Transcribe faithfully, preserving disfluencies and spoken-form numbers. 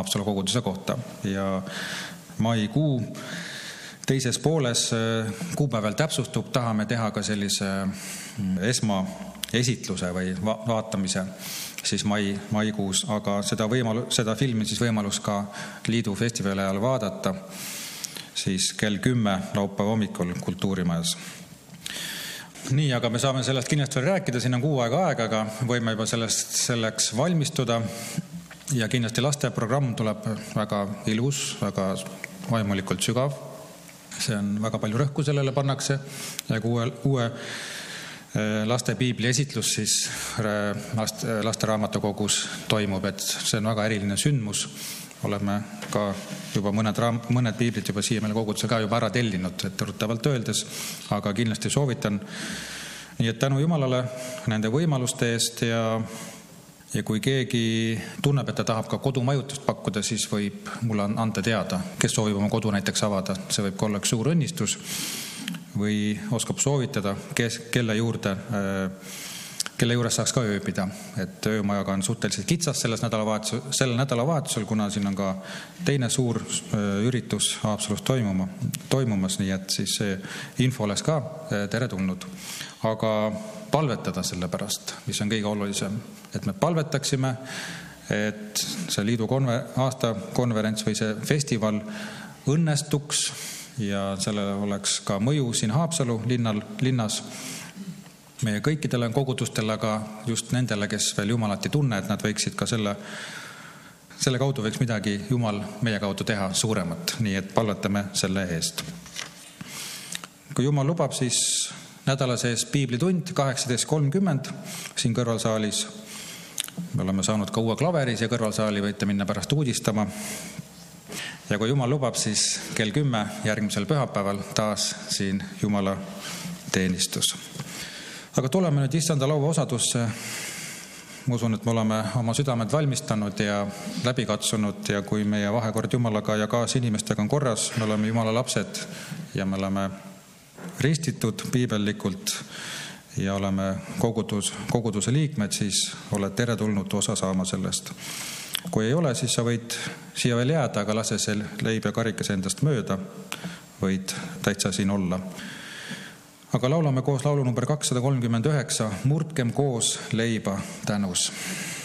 Haapsalu koguduse kohta. Ja maikuu teises pooles kuupäeval täpsustub, tahame teha ka sellise esmaesitluse või vaatamise siis mai, maikuus, aga seda, võimalu, seda filmi siis võimalus ka liidu festivali ajal vaadata siis kell kümme laupäeva hommikul Kultuurimajas. Nii, aga me saame sellest kindlasti veel rääkida, siin on kuu aega aega, aga võime juba sellest, selleks valmistuda ja kindlasti lasteprogramm tuleb väga ilus, väga vaimulikult sügav. See on väga palju rõhku sellele pannakse ja uue, uue laste piibli esitlus siis laste, laste raamatukogus toimub, et see on väga eriline sündmus. Oleme ka juba mõned, raam, mõned piiblid juba siia meile koguduse ka juba ära tellinud, et ruttavalt öeldes, aga kindlasti soovitan. Nii et tänu Jumalale nende võimaluste eest ja, ja kui keegi tunneb, et ta tahab ka kodumajutust pakkuda, siis võib mulle anda teada, kes soovib oma kodu näiteks avada. See võib olla üks suur õnnistus või oskab soovitada, kes, kelle juurde kelle juures saaks ka ööbida, et öömajaga on suhteliselt kitsas selles nädalavahetusel, sellel nädalavahetusel, kuna siin on ka teine suur üritus Haapsalus toimuma, toimumas, nii et siis see info oleks ka teretulnud. Aga palvetada selle pärast, mis on kõige olulisem, et me palvetaksime, et see liidu konver- aastakonverents või see festival õnnestuks ja sellele oleks ka mõju siin Haapsalu linnal, linnas, meie kõikidele kogudustele, aga just nendele, kes veel Jumalat ei tunne, et nad võiksid ka selle, selle kaudu võiks midagi Jumal meie kaudu teha suuremat, nii et palvetame selle eest. Kui Jumal lubab, siis nädala sees piiblitund kaheksateist kolmkümmend siin kõrvalsaalis. Me oleme saanud ka uue klaveri siia kõrvalsaali, võite minna pärast uudistama. Ja kui Jumal lubab, siis kell kümme järgmisel pühapäeval taas siin Jumala teenistus. Aga tuleme nüüd issanda laua osadusse. Ma usun, et me oleme oma südamed valmistanud ja läbi katsunud ja kui meie vahekord Jumalaga ja kaas inimestega on korras, me oleme Jumala lapsed ja me oleme ristitud piibellikult ja oleme kogudus, koguduse liikmed, siis oled teretulnud osa saama sellest. Kui ei ole, siis sa võid siia veel jääda, aga lase see leib ja karikas endast mööda, võid täitsa siin olla. Aga laulame koos laulu number kakssada kolmkümmend üheksa, murdkem koos leiba tänus.